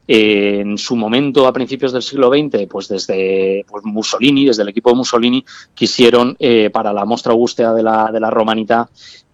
En su momento, a principios del siglo XX, pues desde Mussolini, desde el equipo de Mussolini, quisieron, para la Mostra Augustea de la Romanità,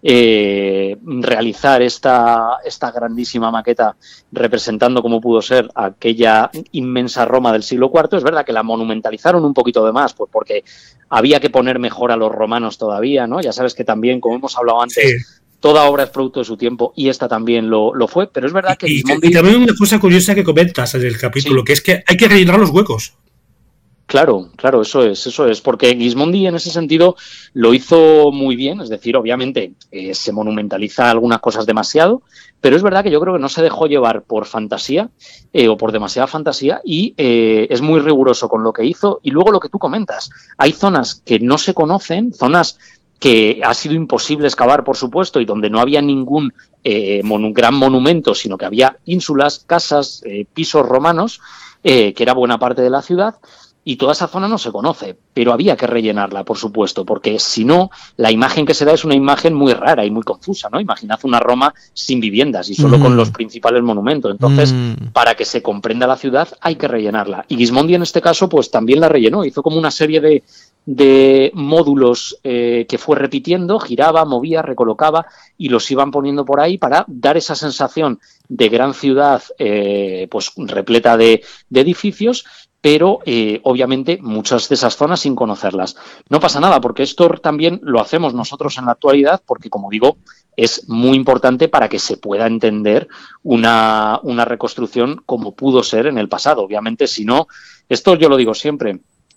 realizar esta grandísima maqueta representando como pudo ser aquella inmensa Roma del siglo IV. Es verdad que la monumentalizaron un poquito de más, pues porque había que poner mejor a los romanos todavía, ¿no? Ya sabes que también, como hemos hablado Sí. antes, toda obra es producto de su tiempo y esta también lo fue, pero es verdad que Y Gismondi... también una cosa curiosa que comentas en el capítulo, Sí, que es que hay que rellenar los huecos. claro, claro, eso es, porque Gismondi en ese sentido lo hizo muy bien, es decir, obviamente se monumentaliza algunas cosas demasiado, pero es verdad que yo creo que no se dejó llevar por fantasía o por demasiada fantasía y es muy riguroso con lo que hizo. Y luego lo que tú comentas, hay zonas que no se conocen, zonas que ha sido imposible excavar, por supuesto, y donde no había ningún gran monumento, sino que había ínsulas, casas, pisos romanos, que era buena parte de la ciudad, y toda esa zona no se conoce, pero había que rellenarla, por supuesto, porque si no, la imagen que se da es una imagen muy rara y muy confusa, ¿no? Imaginad una Roma sin viviendas y solo con los principales monumentos. Entonces, para que se comprenda la ciudad, hay que rellenarla. Y Gismondi, en este caso, pues también la rellenó. Hizo como una serie de módulos que fue repitiendo, giraba, movía, recolocaba y los iban poniendo por ahí para dar esa sensación de gran ciudad pues repleta de edificios, pero obviamente muchas de esas zonas sin conocerlas. No pasa nada, porque esto también lo hacemos nosotros en la actualidad, porque como digo, es muy importante para que se pueda entender una reconstrucción como pudo ser en el pasado. Obviamente, si no, esto yo lo digo siempre,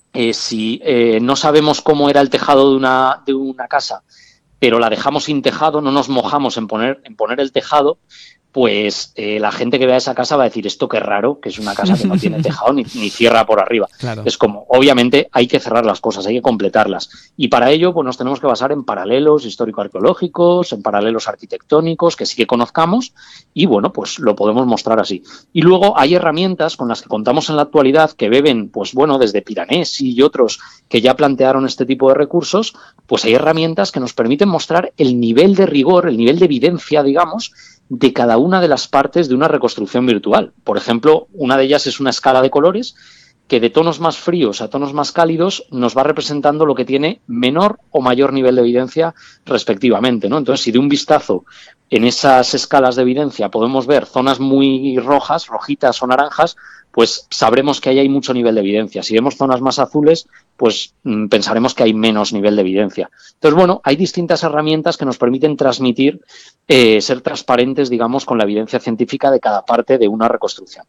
si no sabemos cómo era el tejado de una casa, pero la dejamos sin tejado, no nos mojamos en poner el tejado, pues la gente que vea esa casa va a decir, esto qué raro, que es una casa que no tiene tejado ni cierra por arriba. Claro. Es como, obviamente, hay que cerrar las cosas, hay que completarlas. Y para ello, pues nos tenemos que basar en paralelos histórico-arqueológicos, en paralelos arquitectónicos, que sí que conozcamos, y bueno, pues lo podemos mostrar así. Y luego hay herramientas con las que contamos en la actualidad que beben, pues bueno, desde Piranesi y otros que ya plantearon este tipo de recursos, pues hay herramientas que nos permiten mostrar el nivel de rigor, el nivel de evidencia, digamos, de cada una de las partes de una reconstrucción virtual. Por ejemplo, una de ellas es una escala de colores que de tonos más fríos a tonos más cálidos nos va representando lo que tiene menor o mayor nivel de evidencia respectivamente, ¿no? Entonces, si de un vistazo en esas escalas de evidencia podemos ver zonas muy rojas, rojitas o naranjas, pues sabremos que ahí hay mucho nivel de evidencia. Si vemos zonas más azules, pues pensaremos que hay menos nivel de evidencia. Entonces, bueno, hay distintas herramientas que nos permiten transmitir, ser transparentes, digamos, con la evidencia científica de cada parte de una reconstrucción.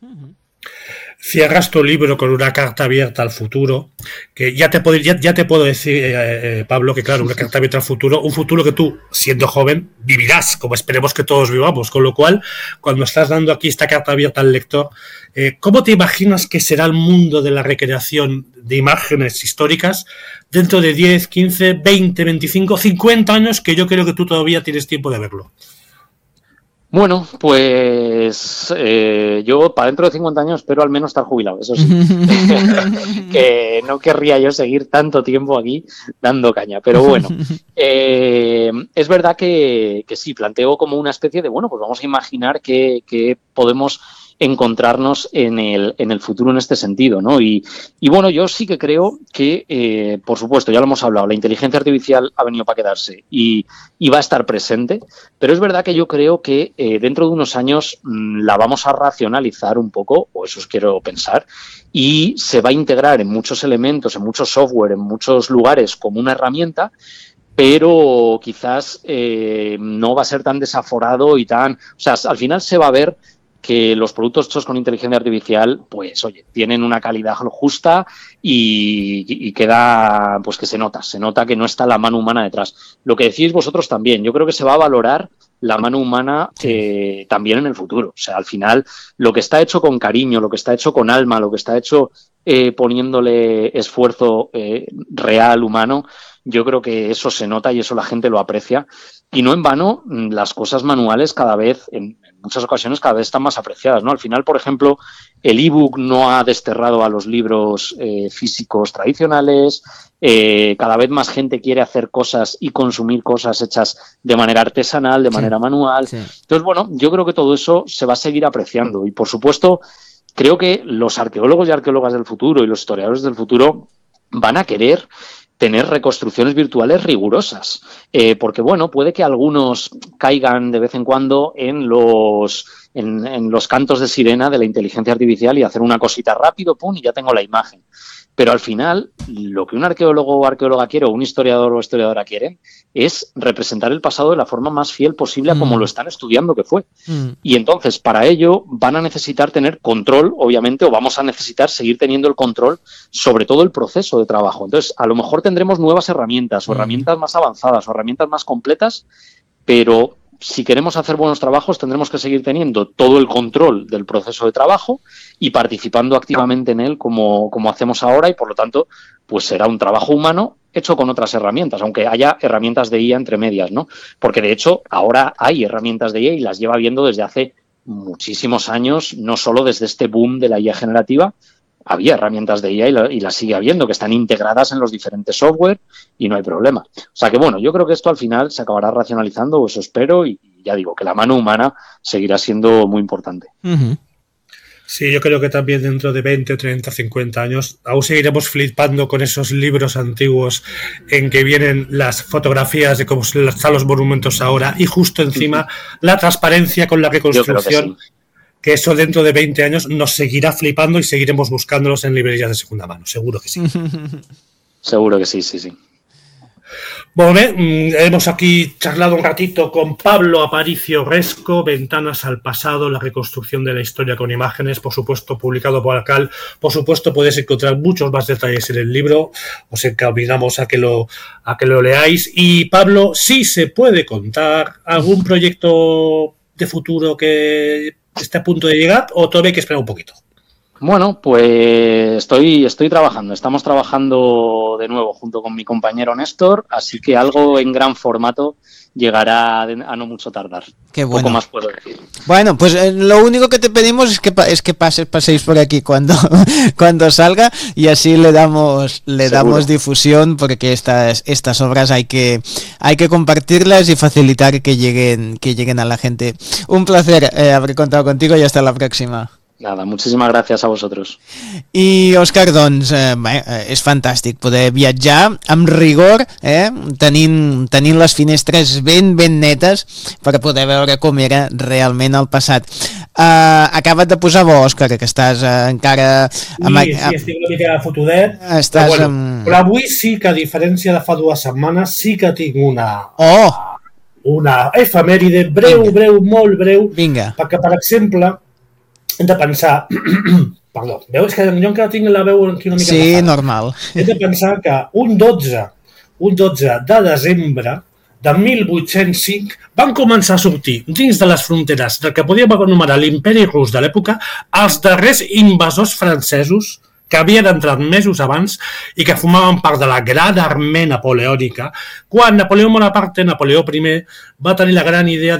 Cierras tu libro con una carta abierta al futuro, que ya te puedo decir, Pablo, que claro, una carta abierta al futuro, un futuro que tú, siendo joven, vivirás, como esperemos que todos vivamos, con lo cual, cuando estás dando aquí esta carta abierta al lector, ¿cómo te imaginas que será el mundo de la recreación de imágenes históricas dentro de 10, 15, 20, 25, 50 años, que yo creo que tú todavía tienes tiempo de verlo? Bueno, pues yo para dentro de 50 años espero al menos estar jubilado, eso sí. Que no querría yo seguir tanto tiempo aquí dando caña, pero bueno. Es verdad que sí, planteo como una especie de, bueno, pues vamos a imaginar que podemos encontrarnos en el futuro en este sentido, ¿no? Y bueno, yo sí que creo que, por supuesto, ya lo hemos hablado, la inteligencia artificial ha venido para quedarse y va a estar presente, pero es verdad que yo creo que dentro de unos años la vamos a racionalizar un poco, o eso quiero pensar, y se va a integrar en muchos elementos, en muchos software, en muchos lugares como una herramienta, pero quizás no va a ser tan desaforado y tan... O sea, al final se va a ver que los productos hechos con inteligencia artificial, pues oye, tienen una calidad justa y queda, pues que se nota que no está la mano humana detrás. Lo que decís vosotros también, yo creo que se va a valorar la mano humana también en el futuro. O sea, al final, lo que está hecho con cariño, lo que está hecho con alma, lo que está hecho poniéndole esfuerzo real, humano, yo creo que eso se nota y eso la gente lo aprecia. Y no en vano, las cosas manuales cada vez, en muchas ocasiones cada vez están más apreciadas, ¿no? Al final, por ejemplo, el ebook no ha desterrado a los libros físicos tradicionales. Cada vez más gente quiere hacer cosas y consumir cosas hechas de manera artesanal, de manera manual. Sí. Entonces, bueno, yo creo que todo eso se va a seguir apreciando. Y, por supuesto, creo que los arqueólogos y arqueólogas del futuro y los historiadores del futuro van a querer tener reconstrucciones virtuales rigurosas, porque bueno, puede que algunos caigan de vez en cuando en los cantos de sirena de la inteligencia artificial y hacer una cosita rápido, pum, y ya tengo la imagen. Pero al final, lo que un arqueólogo o arqueóloga quiere, o un historiador o historiadora quiere, es representar el pasado de la forma más fiel posible a como lo están estudiando que fue. Y entonces, para ello, van a necesitar tener control, obviamente, o vamos a necesitar seguir teniendo el control sobre todo el proceso de trabajo. Entonces, a lo mejor tendremos nuevas herramientas, o herramientas más avanzadas, o herramientas más completas, pero si queremos hacer buenos trabajos tendremos que seguir teniendo todo el control del proceso de trabajo y participando activamente en él como hacemos ahora, y por lo tanto pues será un trabajo humano hecho con otras herramientas, aunque haya herramientas de IA entre medias, ¿no? Porque de hecho ahora hay herramientas de IA y las lleva habiendo desde hace muchísimos años, no solo desde este boom de la IA generativa. Había herramientas de IA y las sigue habiendo, que están integradas en los diferentes software y no hay problema. O sea que, bueno, yo creo que esto al final se acabará racionalizando, o eso espero, y ya digo, que la mano humana seguirá siendo muy importante. Sí, yo creo que también dentro de 20, 30, 50 años aún seguiremos flipando con esos libros antiguos en que vienen las fotografías de cómo están los monumentos ahora y justo encima la transparencia con la reconstrucción. Que eso dentro de 20 años nos seguirá flipando y seguiremos buscándolos en librerías de segunda mano, seguro que sí. Seguro que sí, sí, sí. Bueno, hemos aquí charlado un ratito con Pablo Aparicio Resco, Ventanas al pasado, la reconstrucción de la historia con imágenes, por supuesto publicado por Arcal. Por supuesto podéis encontrar muchos más detalles en el libro, os encaminamos a que lo leáis. Y Pablo, sí se puede contar algún proyecto de futuro que esté a punto de llegar, o todavía hay que esperar un poquito. Bueno, pues estoy trabajando. Estamos trabajando de nuevo junto con mi compañero Néstor, así que algo en gran formato llegará a no mucho tardar. Qué bueno. Poco más puedo decir. Bueno, pues lo único que te pedimos es que paséis por aquí cuando salga, y así le damos difusión, porque estas obras hay que compartirlas y facilitar que lleguen a la gente. Un placer haber contado contigo y hasta la próxima. Nada, muchísimas gracias a vosotros. I, Òscar, doncs, és fantàstic poder viatjar amb rigor, tenint les finestres ben netes per poder veure com era realment el passat. Acaba't de posar bo, Òscar, que estàs encara... Sí, estic una mica fotudet, però avui sí que, a diferència de fa 2 setmanes, sí que tinc una efemèride breu, molt breu, perquè, per exemple, hem de pensar... Perdó, veus que jo encara tinc la veu aquí una mica... Sí, normal. Hem de pensar que un 12 de desembre de 1805 van començar a sortir dins de les fronteres del que podíem anomenar l'imperi rus de l'època els darrers invasors francesos que havien entrat mesos abans i que formaven part de la gran armée napoleònica, quan Napoleó Bonaparte, Napoleó I, va tenir la gran idea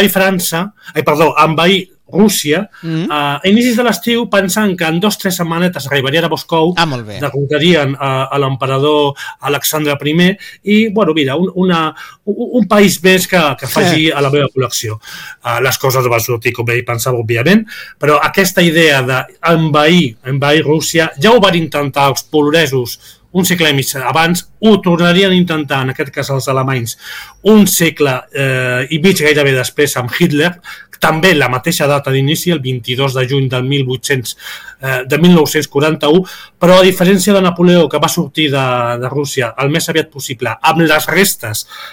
d'envair Rússia, a inicis de l'estiu, pensant que en 2 o 3 setmanetes arribarien a Moscou, derrotarien a l'emperador Alexandre I i, bueno, mira, un país més que faci a la meva col·lecció. Les coses van sortir com ell pensava, òbviament, però aquesta idea d'envair Rússia ja ho van intentar els polonesos un segle i mig abans, ho tornarien a intentar, en aquest cas els alemanys, un segle i mig gairebé després amb Hitler, també la mateixa data d'inici, el 22 de juny de 1941, però a diferència de Napoleó, que va sortir de Rússia el més aviat possible, amb les restes